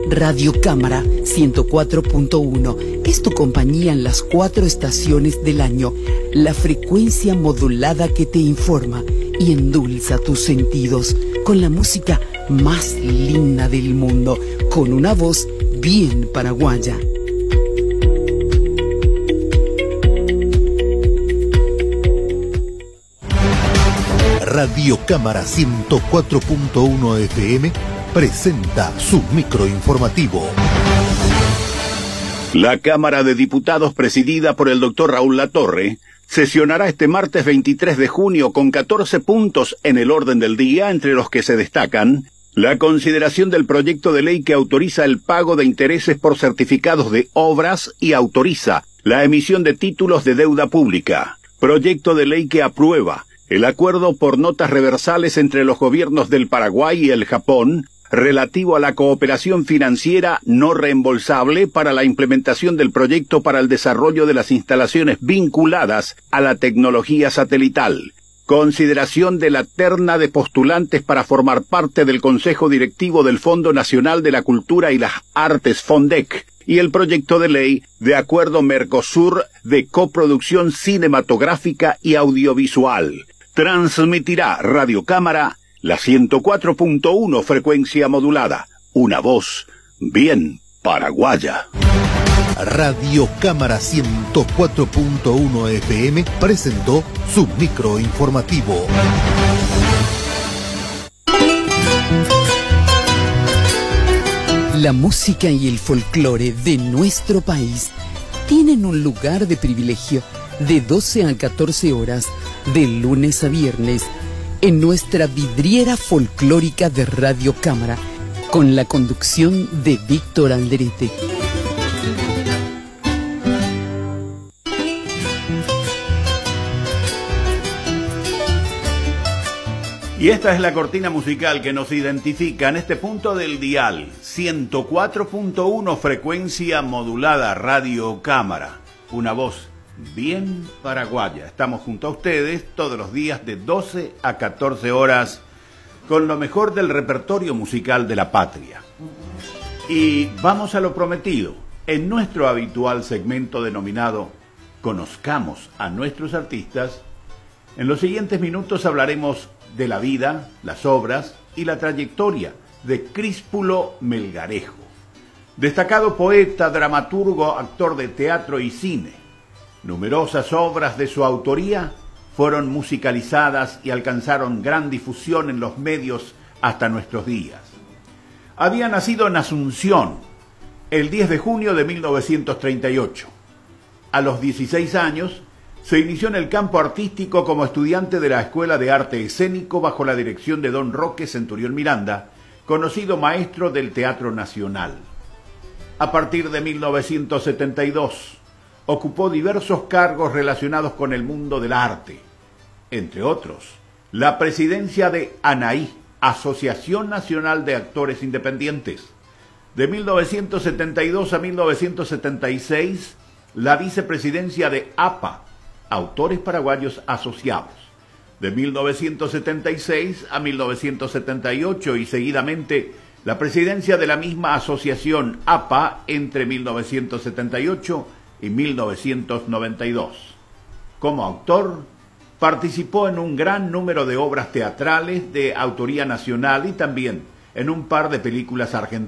Radio Cámara 104.1 es tu compañía en las 4 estaciones del año, la frecuencia modulada que te informa y endulza tus sentidos con la música más linda del mundo, con una voz bien paraguaya. Radio Cámara 104.1 FM presenta su microinformativo. La Cámara de Diputados, presidida por el doctor Raúl Latorre, sesionará este martes 23 de junio con 14 puntos en el orden del día, entre los que se destacan la consideración del proyecto de ley que autoriza el pago de intereses por certificados de obras y autoriza la emisión de títulos de deuda pública, proyecto de ley que aprueba el acuerdo por notas reversales entre los gobiernos del Paraguay y el Japón relativo a la cooperación financiera no reembolsable para la implementación del proyecto para el desarrollo de las instalaciones vinculadas a la tecnología satelital, consideración de la terna de postulantes para formar parte del Consejo Directivo del Fondo Nacional de la Cultura y las Artes FONDEC, y el proyecto de ley de acuerdo Mercosur de coproducción cinematográfica y audiovisual. Transmitirá Radio Cámara la 104.1 frecuencia modulada, una voz bien paraguaya. Radio Cámara 104.1 FM presentó su microinformativo. La música y el folclore de nuestro país tienen un lugar de privilegio de 12 a 14 horas, de lunes a viernes, en nuestra vidriera folclórica de Radio Cámara, con la conducción de Víctor Alderete. Y esta es la cortina musical que nos identifica en este punto del dial, 104.1 frecuencia modulada Radio Cámara, una voz bien paraguaya. Estamos junto a ustedes todos los días de 12 a 14 horas con lo mejor del repertorio musical de la patria. Y vamos a lo prometido. En nuestro habitual segmento denominado Conozcamos a nuestros artistas, en los siguientes minutos hablaremos de la vida, las obras y la trayectoria de Críspulo Melgarejo, destacado poeta, dramaturgo, actor de teatro y cine. Numerosas obras de su autoría fueron musicalizadas y alcanzaron gran difusión en los medios hasta nuestros días. Había nacido en Asunción el 10 de junio de 1938. A los 16 años se inició en el campo artístico como estudiante de la Escuela de Arte Escénico bajo la dirección de don Roque Centurión Miranda, conocido maestro del Teatro Nacional. A partir de 1972, ocupó diversos cargos relacionados con el mundo del arte, entre otros, la presidencia de ANAI, Asociación Nacional de Actores Independientes. De 1972 a 1976, la vicepresidencia de APA, Autores Paraguayos Asociados. De 1976 a 1978 y seguidamente la presidencia de la misma asociación APA entre 1978 y 1992. Como autor, participó en un gran número de obras teatrales de autoría nacional y también en un par de películas argentinas.